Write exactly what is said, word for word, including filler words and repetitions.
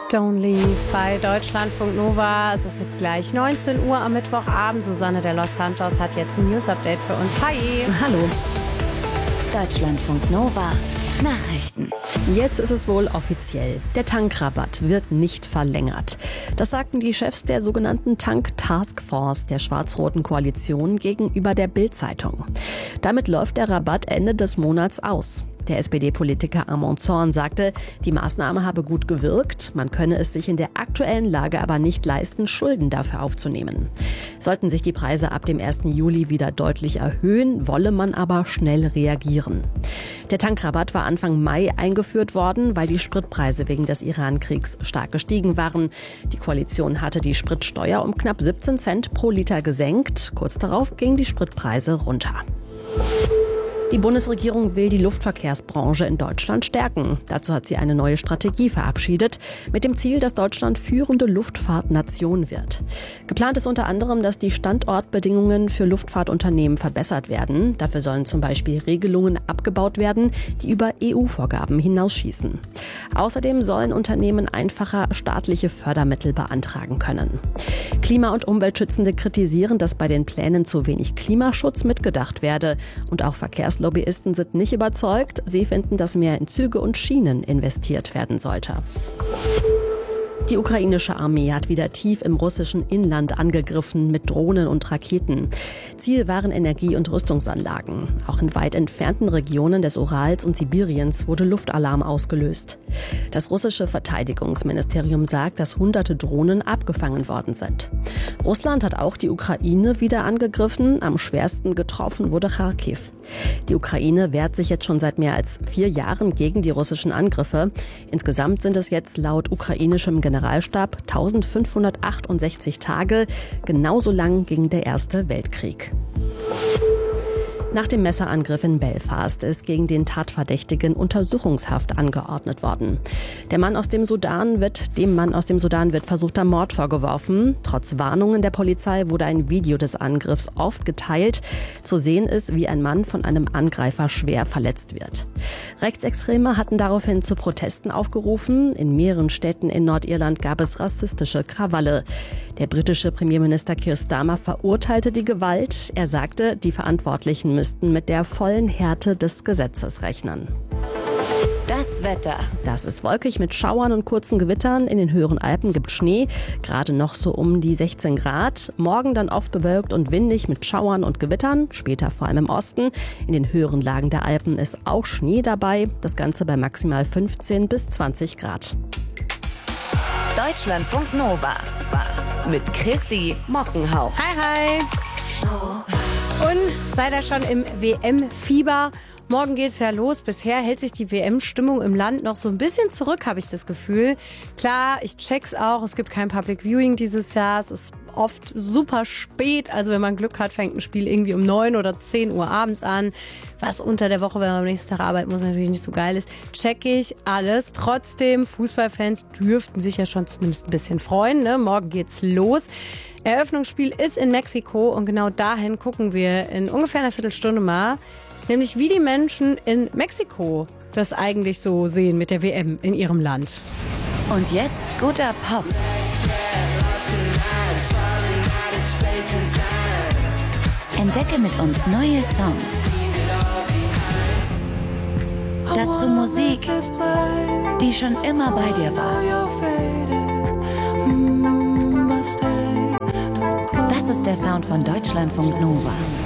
Don't Leave bei Deutschlandfunk Nova. Es ist jetzt gleich neunzehn Uhr am Mittwochabend. Susanne de los Santos hat jetzt ein News-Update für uns. Hi! Hallo. Deutschlandfunk Nova. Nachrichten. Jetzt ist es wohl offiziell. Der Tankrabatt wird nicht verlängert. Das sagten die Chefs der sogenannten Tank-Taskforce der schwarz-roten Koalition gegenüber der Bild-Zeitung. Damit läuft der Rabatt Ende des Monats aus. Der S P D-Politiker Armand Zorn sagte, die Maßnahme habe gut gewirkt, man könne es sich in der aktuellen Lage aber nicht leisten, Schulden dafür aufzunehmen. Sollten sich die Preise ab dem ersten Juli wieder deutlich erhöhen, wolle man aber schnell reagieren. Der Tankrabatt war Anfang Mai eingeführt worden, weil die Spritpreise wegen des Iran-Kriegs stark gestiegen waren. Die Koalition hatte die Spritsteuer um knapp siebzehn Cent pro Liter gesenkt. Kurz darauf gingen die Spritpreise runter. Die Bundesregierung will die Luftverkehrsbranche in Deutschland stärken. Dazu hat sie eine neue Strategie verabschiedet, mit dem Ziel, dass Deutschland führende Luftfahrtnation wird. Geplant ist unter anderem, dass die Standortbedingungen für Luftfahrtunternehmen verbessert werden. Dafür sollen zum Beispiel Regelungen abgebaut werden, die über E U-Vorgaben hinausschießen. Außerdem sollen Unternehmen einfacher staatliche Fördermittel beantragen können. Klima- und Umweltschützende kritisieren, dass bei den Plänen zu wenig Klimaschutz mitgedacht werde. Und auch Verkehrslobbyisten sind nicht überzeugt. Sie finden, dass mehr in Züge und Schienen investiert werden sollte. Die ukrainische Armee hat wieder tief im russischen Inland angegriffen mit Drohnen und Raketen. Ziel waren Energie- und Rüstungsanlagen. Auch in weit entfernten Regionen des Urals und Sibiriens wurde Luftalarm ausgelöst. Das russische Verteidigungsministerium sagt, dass hunderte Drohnen abgefangen worden sind. Russland hat auch die Ukraine wieder angegriffen. Am schwersten getroffen wurde Charkiw. Die Ukraine wehrt sich jetzt schon seit mehr als vier Jahren gegen die russischen Angriffe. Insgesamt sind es jetzt laut ukrainischem Generalstab eintausendfünfhundertachtundsechzig Tage. Genauso lang ging der Erste Weltkrieg. Nach dem Messerangriff in Belfast ist gegen den Tatverdächtigen Untersuchungshaft angeordnet worden. Der Mann aus dem Sudan wird, dem Mann aus dem Sudan wird versuchter Mord vorgeworfen. Trotz Warnungen der Polizei wurde ein Video des Angriffs oft geteilt. Zu sehen ist, wie ein Mann von einem Angreifer schwer verletzt wird. Rechtsextreme hatten daraufhin zu Protesten aufgerufen. In mehreren Städten in Nordirland gab es rassistische Krawalle. Der britische Premierminister Keir Starmer verurteilte die Gewalt. Er sagte, die Verantwortlichen müssten mit der vollen Härte des Gesetzes rechnen. Das Wetter. Das ist wolkig mit Schauern und kurzen Gewittern. In den höheren Alpen gibt Schnee, gerade noch so um die sechzehn Grad. Morgen dann oft bewölkt und windig mit Schauern und Gewittern, später vor allem im Osten. In den höheren Lagen der Alpen ist auch Schnee dabei, das Ganze bei maximal fünfzehn bis zwanzig Grad. Deutschlandfunk Nova mit Chrissy Mockenhaupt. Hi, hi! Und seid ihr schon im W M-Fieber? Morgen geht's ja los. Bisher hält sich die W M-Stimmung im Land noch so ein bisschen zurück, habe ich das Gefühl. Klar, ich check's auch. Es gibt kein Public Viewing dieses Jahr. Es ist oft super spät. Also wenn man Glück hat, fängt ein Spiel irgendwie um neun oder zehn Uhr abends an. Was unter der Woche, wenn man am nächsten Tag arbeiten muss, natürlich nicht so geil ist. Check ich alles. Trotzdem, Fußballfans dürften sich ja schon zumindest ein bisschen freuen. Ne? Morgen geht's los. Eröffnungsspiel ist in Mexiko und genau dahin gucken wir in ungefähr einer Viertelstunde mal. Nämlich wie die Menschen in Mexiko das eigentlich so sehen mit der W M in ihrem Land. Und jetzt guter Pop. Entdecke mit uns neue Songs. Dazu Musik, die schon immer bei dir war. Das ist der Sound von Deutschlandfunk Nova.